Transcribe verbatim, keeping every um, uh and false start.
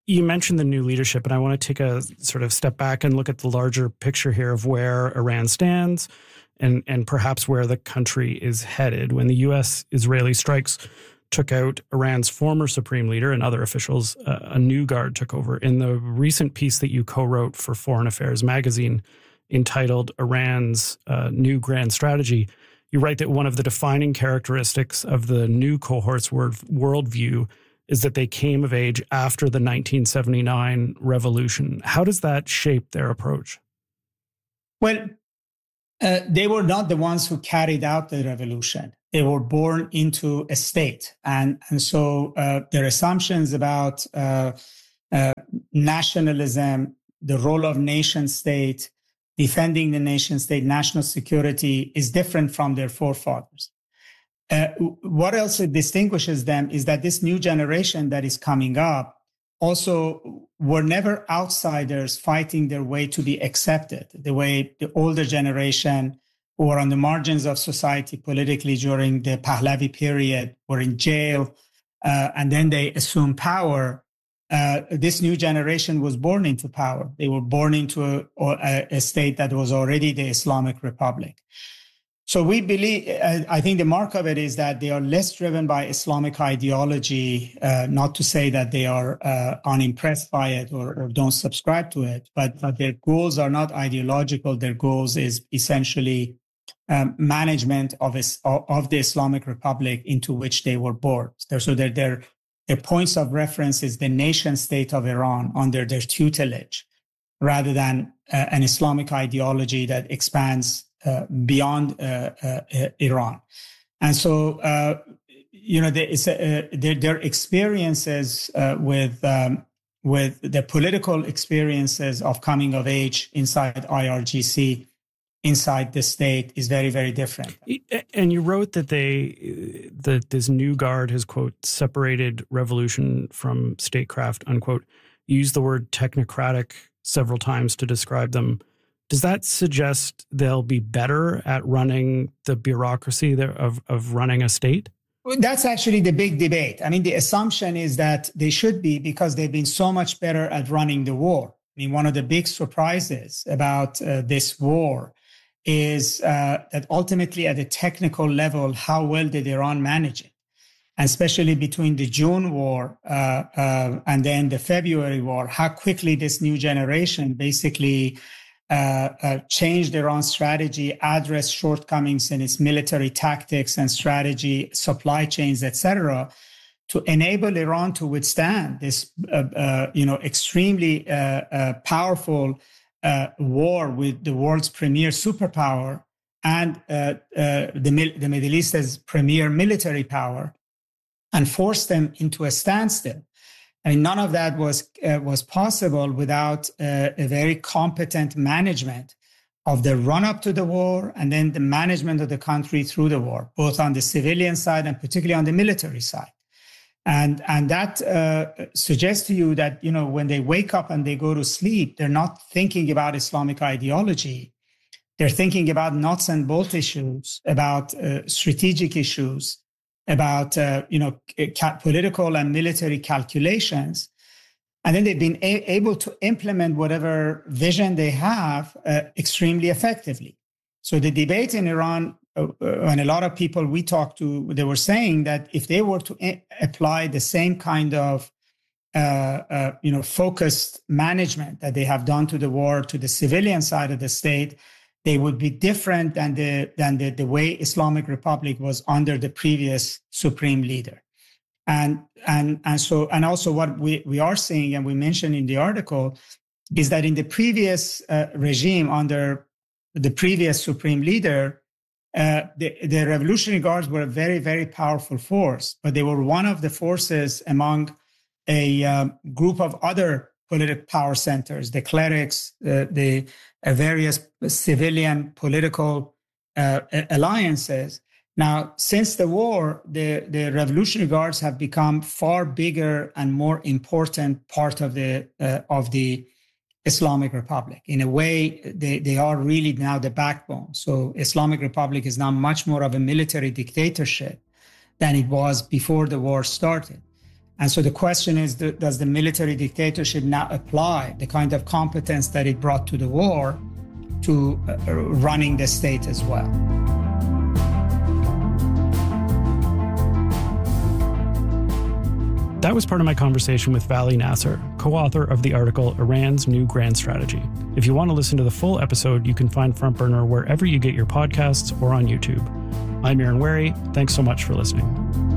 You mentioned the new leadership, and I want to take a sort of step back and look at the larger picture here of where Iran stands and, and perhaps where the country is headed. When the U S-Israeli strikes took out Iran's former supreme leader and other officials, uh, a new guard took over. In the recent piece that you co-wrote for Foreign Affairs magazine entitled Iran's uh, New Grand Strategy, you write that one of the defining characteristics of the new cohort's world, worldview is that they came of age after the nineteen seventy-nine revolution. How does that shape their approach? Well, uh, they were not the ones who carried out the revolution. They were born into a state. And, and so uh, their assumptions about uh, uh, nationalism, the role of nation state, defending the nation state, national security is different from their forefathers. Uh, what else distinguishes them is that this new generation that is coming up also were never outsiders fighting their way to be accepted, the way the older generation who were on the margins of society politically during the Pahlavi period were in jail, uh, and then they assumed power. Uh, this new generation was born into power. They were born into a, a, a state that was already the Islamic Republic. So we believe, I think the mark of it is that they are less driven by Islamic ideology, uh, not to say that they are uh, unimpressed by it or, or don't subscribe to it, but, but their goals are not ideological. Their goals is essentially um, management of, is, of the Islamic Republic into which they were born. So their, their, their points of reference is the nation state of Iran under their tutelage, rather than uh, an Islamic ideology that expands Uh, beyond uh, uh, Iran. And so, uh, you know, there is a, uh, their, their experiences uh, with um, with the political experiences of coming of age inside I R G C, inside the state, is very, very different. And you wrote that they, that this new guard has, quote, separated revolution from statecraft, unquote. You used the word technocratic several times to describe them. Does that suggest they'll be better at running the bureaucracy of, of running a state? That's actually the big debate. I mean, the assumption is that they should be, because they've been so much better at running the war. I mean, one of the big surprises about uh, this war is uh, that ultimately at a technical level, how well did Iran manage it? And especially between the June war uh, uh, and then the February war, how quickly this new generation basically Uh, uh, changed Iran's strategy, addressed shortcomings in its military tactics and strategy, supply chains, et cetera, to enable Iran to withstand this, uh, uh, you know, extremely uh, uh, powerful uh, war with the world's premier superpower and uh, uh, the, the Middle East's premier military power, and force them into a standstill. I mean, none of that was uh, was possible without uh, a very competent management of the run-up to the war and then the management of the country through the war, both on the civilian side and particularly on the military side. And, and that uh, suggests to you that, you know, when they wake up and they go to sleep, they're not thinking about Islamic ideology. They're thinking about nuts and bolt issues, about uh, strategic issues, about, uh, you know, ca- political and military calculations. And then they've been a- able to implement whatever vision they have uh, extremely effectively. So the debate in Iran, uh, and a lot of people we talked to, they were saying that if they were to a- apply the same kind of, uh, uh, you know, focused management that they have done to the war, to the civilian side of the state, they would be different than the than the, the way Islamic Republic was under the previous supreme leader. And and and so and also what we, we are seeing, and we mentioned in the article, is that in the previous uh, regime under the previous supreme leader, uh, the, the Revolutionary Guards were a very, very powerful force, but they were one of the forces among a um, group of other political power centers, the clerics, uh, the uh, various civilian political uh, alliances. Now, since the war, the, the Revolutionary Guards have become far bigger and more important part of the uh, of the Islamic Republic. In a way, they, they are really now the backbone. So Islamic Republic is now much more of a military dictatorship than it was before the war started. And so the question is, does the military dictatorship now apply the kind of competence that it brought to the war to uh, running the state as well? That was part of my conversation with Vali Nasser, co-author of the article Iran's New Grand Strategy. If you want to listen to the full episode, you can find Front Burner wherever you get your podcasts or on YouTube. I'm Aaron Wary. Thanks so much for listening.